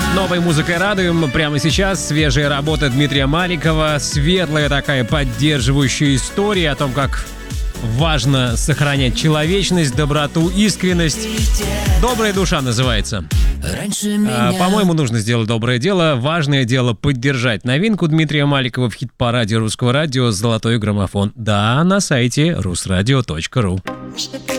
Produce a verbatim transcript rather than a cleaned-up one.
Новой музыкой радуем. Прямо сейчас свежая работа Дмитрия Маликова. Светлая такая поддерживающая история о том, как важно сохранять человечность, доброту, искренность. «Добрая душа» называется. А, по-моему, нужно сделать доброе дело. Важное дело поддержать новинку Дмитрия Маликова в хит-параде русского радио «Золотой граммофон». Да, на сайте русрадио точка ру.